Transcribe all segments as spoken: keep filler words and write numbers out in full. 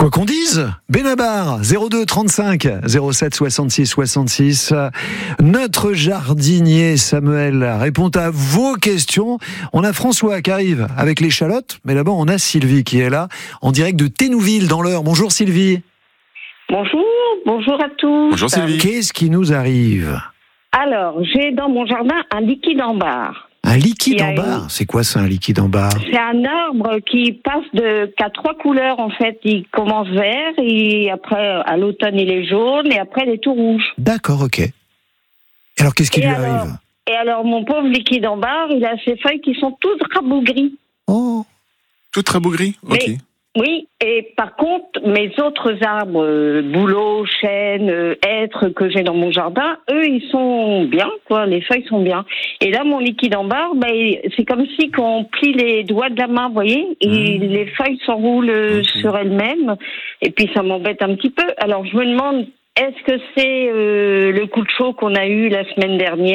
Quoi qu'on dise, Benabar, zéro deux trente-cinq zéro sept soixante-six soixante-six. Notre jardinier Samuel répond à vos questions. On a François qui arrive avec l'échalote, mais d'abord on a Sylvie qui est là, en direct de Thénouville dans l'Eure. Bonjour Sylvie. Bonjour, bonjour à tous. Bonjour Sylvie. Qu'est-ce qui nous arrive ? Alors, j'ai dans mon jardin un liquide en barre. Un liquide en une... barre ? C'est quoi ça, un liquide en barre ? C'est un arbre qui passe de qu'à trois couleurs en fait. Il commence vert et après à l'automne il est jaune et après il est tout rouge. D'accord, ok. Alors qu'est-ce qui et lui alors, arrive ? Et alors mon pauvre liquide en barre, il a ses feuilles qui sont toutes rabougries. Oh. Toutes rabougries ? Ok. Mais, oui, et par contre, mes autres arbres, euh, bouleaux, chênes, euh, hêtres que j'ai dans mon jardin, eux, ils sont bien, quoi, les feuilles sont bien. Et là, mon liquide en barre, ben, c'est comme si qu'on plie les doigts de la main, vous voyez, et mmh. les feuilles s'enroulent okay. sur elles-mêmes, et puis ça m'embête un petit peu. Alors, je me demande, est-ce que c'est euh, le coup de chaud qu'on a eu la semaine dernière ?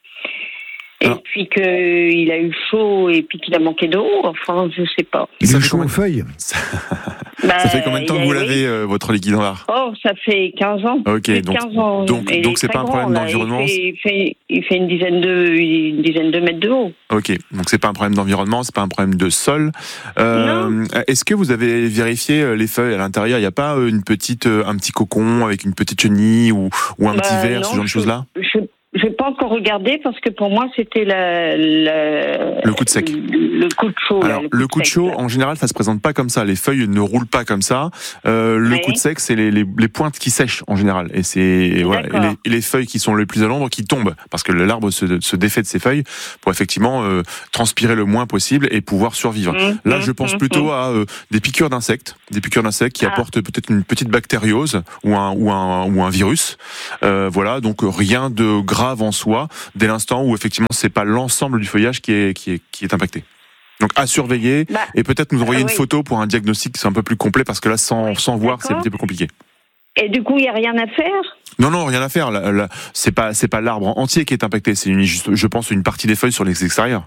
Et ah. puis qu'il a eu chaud et puis qu'il a manqué d'eau, enfin, je sais pas. Il a eu chaud aux feuilles. Ça, bah, ça fait combien de temps que vous l'avez, euh, votre liquide en barre ? Oh, ça fait quinze ans. Ok, donc, quinze ans. donc, donc c'est pas un problème grand, d'environnement. Il fait, il, fait, il fait une dizaine de, une dizaine de mètres de haut. Ok, donc c'est pas un problème d'environnement, c'est pas un problème de sol. Euh, non. Est-ce que vous avez vérifié les feuilles à l'intérieur ? Il n'y a pas une petite, un petit cocon avec une petite chenille ou, ou un bah, petit verre, non, ce genre de choses-là ? je... Je n'ai pas encore regardé parce que pour moi c'était la, la, le coup de sec. Le, le coup de chaud. Alors là, le coup le coup de, de sec, chaud, là. En général, ça se présente pas comme ça. Les feuilles ne roulent pas comme ça. Euh, le oui. coup de sec, c'est les, les, les pointes qui sèchent en général, et c'est et voilà, et les, et les feuilles qui sont les plus à l'ombre qui tombent parce que l'arbre se, se défait de ses feuilles pour effectivement euh, transpirer le moins possible et pouvoir survivre. Mmh, Là, mmh, je pense mmh, plutôt mmh. à euh, des piqûres d'insectes, des piqûres d'insectes qui ah. apportent peut-être une petite bactériose ou un ou un ou un virus. Euh, voilà, donc rien de grave en soi. Dès l'instant où effectivement c'est pas l'ensemble du feuillage qui est qui est qui est impacté. Donc à surveiller bah, et peut-être nous envoyer euh, une oui. photo pour un diagnostic qui soit un peu plus complet parce que là sans oui, sans voir c'est un petit peu compliqué. Et du coup il y a rien à faire ? Non non rien à faire. Là, là, c'est pas c'est pas l'arbre entier qui est impacté. C'est une, juste, je pense une partie des feuilles sur les extérieurs.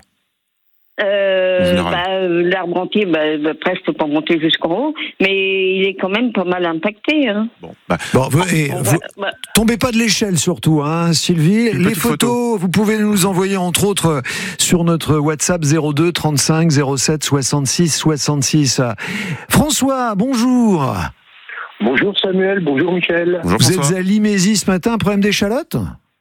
Euh, bah, l'arbre entier, bah, bah, presque peut pas monter jusqu'en haut, mais il est quand même pas mal impacté. Hein. Bon, bah, bon, vous, et, vous va, bah, tombez pas de l'échelle surtout, hein, Sylvie. Les photos, photo. vous pouvez nous envoyer entre autres sur notre WhatsApp zéro deux trente-cinq zéro sept soixante-six soixante-six. François, bonjour. Bonjour Samuel, bonjour Michel. Bonjour vous François. êtes à Limézy ce matin, problème d'échalote ?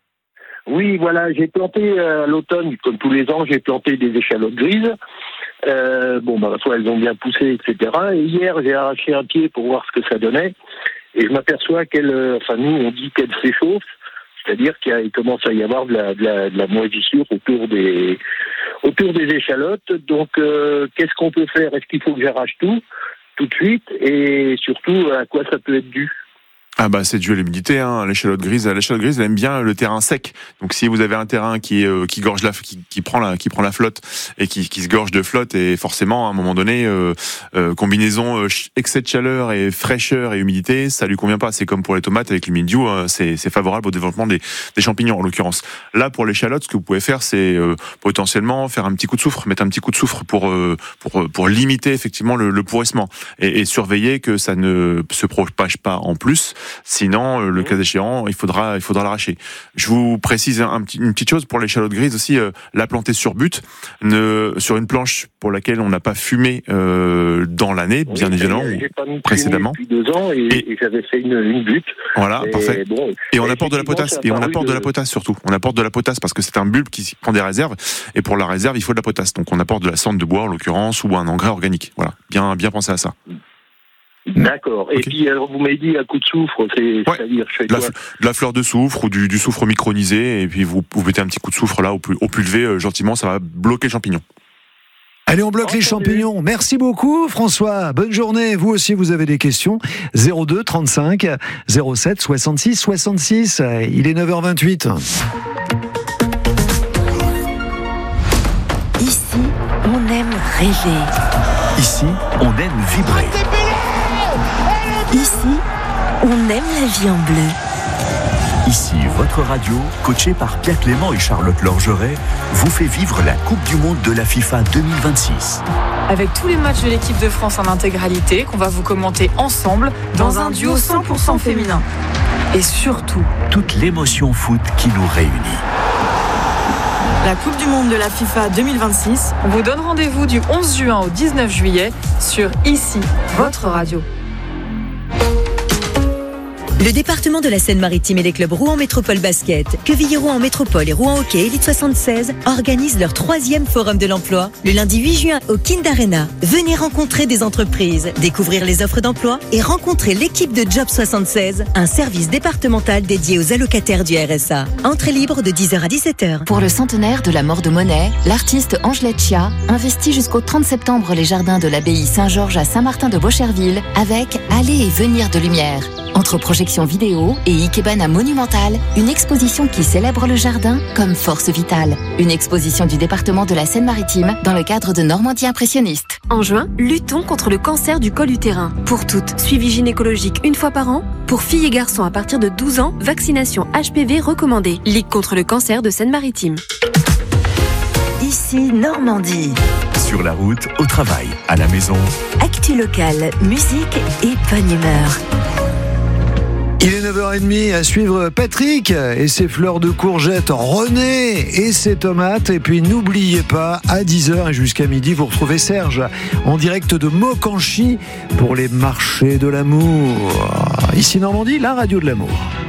Oui, voilà, j'ai planté à l'automne, comme tous les ans, j'ai planté des échalotes grises. Euh, bon, bah, soit elles ont bien poussé, et cetera. Et hier, j'ai arraché un pied pour voir ce que ça donnait. Et je m'aperçois qu'elle, enfin, nous, on dit qu'elle s'échauffe. C'est-à-dire qu'il y a, il commence à y avoir de la, de la, de la moisissure autour des, autour des échalotes. Donc, euh, qu'est-ce qu'on peut faire ? Est-ce qu'il faut que j'arrache tout, tout de suite ? Et surtout, à quoi ça peut être dû ? Ah bah c'est dû à l'humidité, hein. L'échalote grise, l'échalote grise, elle aime bien le terrain sec. Donc si vous avez un terrain qui euh, qui gorge la, qui, qui prend la, qui prend la flotte et qui, qui se gorge de flotte, et forcément à un moment donné, euh, euh, combinaison euh, excès de chaleur et fraîcheur et humidité, ça lui convient pas. C'est comme pour les tomates avec le mildiou, euh, c'est c'est favorable au développement des des champignons en l'occurrence. Là pour l'échalote, ce que vous pouvez faire, c'est euh, potentiellement faire un petit coup de soufre, mettre un petit coup de soufre pour euh, pour pour limiter effectivement le, le pourrissement et, et surveiller que ça ne se propage pas en plus. Sinon, le cas échéant, il faudra, il faudra l'arracher. Je vous précise un petit, une petite chose pour l'échalote grise aussi, euh, la planter sur butte, ne, sur une planche pour laquelle on n'a pas fumé euh, dans l'année, bien oui, évidemment, j'ai pas mis précédemment. Depuis deux ans et, et, et j'avais fait une, une butte. Voilà, et parfait. Bon, et on apporte de la potasse. Et on apporte de... de la potasse surtout. On apporte de la potasse parce que c'est un bulbe qui prend des réserves. Et pour la réserve, il faut de la potasse. Donc on apporte de la cendre de bois en l'occurrence ou un engrais organique. Voilà, bien, bien penser à ça. D'accord. Et okay. puis, alors, vous m'avez dit un coup de soufre, c'est, ouais. c'est-à-dire, je fais de, la, quoi de la fleur de soufre ou du, du soufre micronisé, et puis vous, vous mettez un petit coup de soufre là au, au pulvé, euh, gentiment, ça va bloquer le champignon. Allez, on bloque Entendu. les champignons. Merci beaucoup, François. Bonne journée. Vous aussi, vous avez des questions. zéro deux trente-cinq zéro sept soixante-six soixante-six. Il est neuf heures vingt-huit. Ici, on aime rêver. Ici, on aime vibrer. Ici, on aime la vie en bleu. Ici, votre radio, coachée par Pierre Clément et Charlotte Lorgeret, vous fait vivre la Coupe du Monde de la FIFA deux mille vingt-six. avec tous les matchs de l'équipe de France en intégralité qu'on va vous commenter ensemble dans un duo cent pour cent féminin. Et surtout, toute l'émotion foot qui nous réunit. La Coupe du Monde de la FIFA deux mille vingt-six, on vous donne rendez-vous du onze juin au dix-neuf juillet sur Ici, votre radio. Le département de la Seine-Maritime et les clubs Rouen Métropole Basket, Quevilly-Rouen Métropole et Rouen Hockey Élite soixante-seize organisent leur troisième forum de l'emploi le lundi huit juin au Kind Arena. Venez rencontrer des entreprises, découvrir les offres d'emploi et rencontrer l'équipe de Job soixante-seize, un service départemental dédié aux allocataires du R S A. Entrée libre de dix heures à dix-sept heures. Pour le centenaire de la mort de Monet, l'artiste Angelette Chia investit jusqu'au trente septembre les jardins de l'abbaye Saint-Georges à Saint-Martin-de-Beaucherville avec Aller et venir de lumière. Entre projections vidéo et Ikebana monumentale, une exposition qui célèbre le jardin comme force vitale. Une exposition du département de la Seine-Maritime dans le cadre de Normandie impressionniste. En juin, luttons contre le cancer du col utérin. Pour toutes, suivi gynécologique une fois par an. Pour filles et garçons à partir de douze ans, vaccination H P V recommandée. Ligue contre le cancer de Seine-Maritime. Ici Normandie. Sur la route, au travail, à la maison. Actu locale, musique et bonne humeur. Il est neuf heures trente à suivre Patrick et ses fleurs de courgettes, René et ses tomates. Et puis n'oubliez pas, à dix heures et jusqu'à midi, vous retrouvez Serge en direct de Mokanchy pour les marchés de l'amour. Ici Normandie, la radio de l'amour.